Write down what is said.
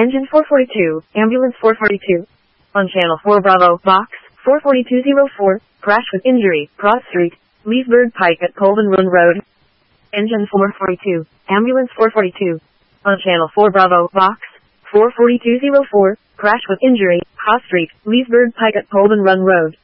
Engine 442, Ambulance 442. On Channel 4 Bravo, Box 44204, crash with injury, Broad Street, Leesburg Pike at Colvin Run Road. Engine 442, Ambulance 442. On Channel 4 Bravo, Box 44204, crash with injury, Haas Street, Leesburg Pike at Colvin Run Road.